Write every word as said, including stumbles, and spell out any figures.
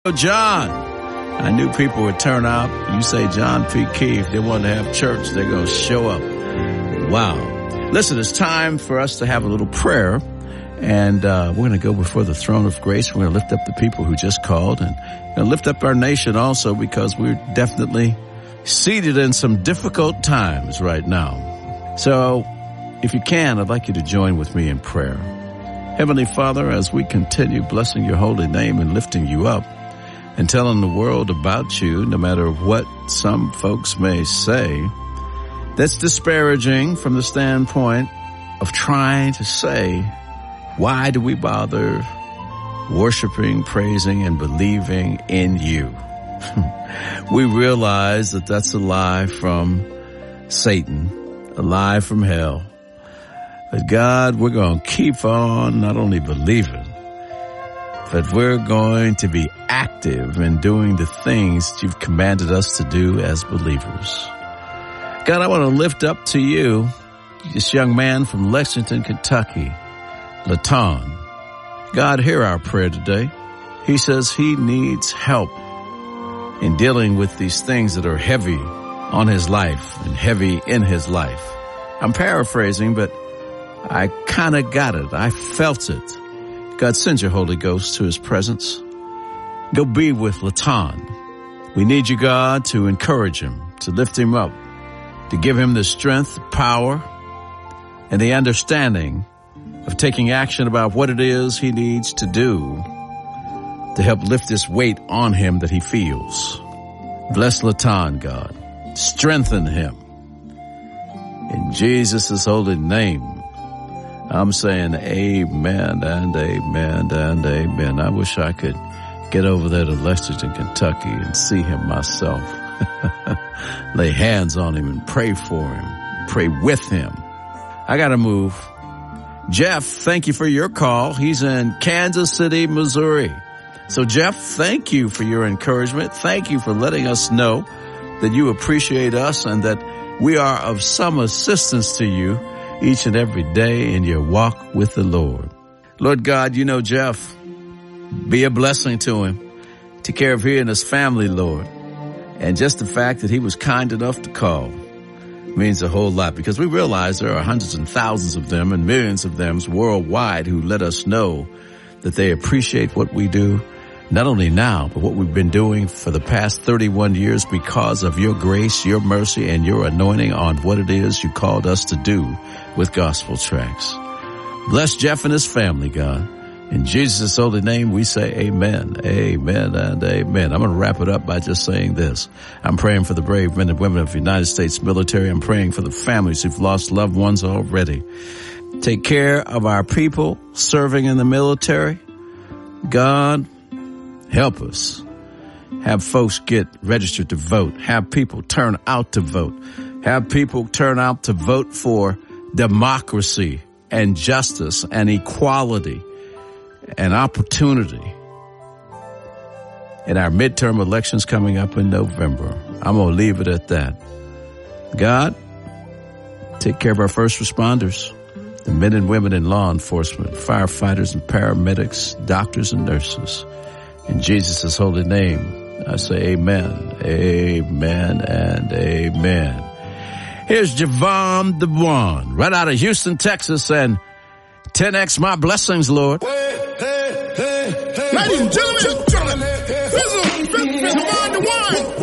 John, I knew people would turn out. You say John P. Key, if they want to have church, they're going to show up. Wow. Listen, it's time for us to have a little prayer, and uh, we're going to go before the throne of grace. We're going to lift up the people who just called, and we're going to lift up our nation also, because we're definitely seated in some difficult times right now. So if you can, I'd like you to join with me in prayer. Heavenly Father, as we continue blessing your holy name and lifting you up, and telling the world about you, no matter what some folks may say, that's disparaging from the standpoint of trying to say, why do we bother worshiping, praising, and believing in you? We realize that that's a lie from Satan, a lie from hell. But God, we're going to keep on not only believing, but we're going to be active in doing the things that you've commanded us to do as believers. God, I want to lift up to you this young man from Lexington, Kentucky, Latan. God, hear our prayer today. He says he needs help in dealing with these things that are heavy on his life and heavy in his life. I'm paraphrasing, but I kind of got it. I felt it. God, send your Holy Ghost to his presence. Go be with Latan. We need you, God, to encourage him, to lift him up, to give him the strength, the power, and the understanding of taking action about what it is he needs to do to help lift this weight on him that he feels. Bless Latan, God. Strengthen him. In Jesus' holy name, I'm saying amen and amen and amen. I wish I could get over there to Lexington, Kentucky and see him myself. Lay hands on him and pray for him. Pray with him. I gotta move. Jeff, thank you for your call. He's in Kansas City, Missouri. So Jeff, thank you for your encouragement. Thank you for letting us know that you appreciate us and that we are of some assistance to you each and every day in your walk with the Lord. Lord God, you know Jeff. Be a blessing to him. Take care of he and his family, Lord. And just the fact that he was kind enough to call means a whole lot, because we realize there are hundreds and thousands of them and millions of them worldwide who let us know that they appreciate what we do, not only now, but what we've been doing for the past thirty-one years because of your grace, your mercy, and your anointing on what it is you called us to do with Gospel Tracks. Bless Jeff and his family, God. In Jesus' holy name, we say amen, amen, and amen. I'm going to wrap it up by just saying this. I'm praying for the brave men and women of the United States military. I'm praying for the families who've lost loved ones already. Take care of our people serving in the military. God, help us. Have folks get registered to vote. Have people turn out to vote. Have people turn out to vote for democracy and justice and equality and opportunity in our midterm elections coming up in November. I'm going to leave it at that. God, take care of our first responders, the men and women in law enforcement, firefighters and paramedics, doctors and nurses. In Jesus' holy name, I say amen, amen, and amen. Here's Javon DeVaughn, right out of Houston, Texas, and ten X my blessings, Lord. Hey, hey, hey, hey. Ladies and gentlemen, this is Javon DeVaughn.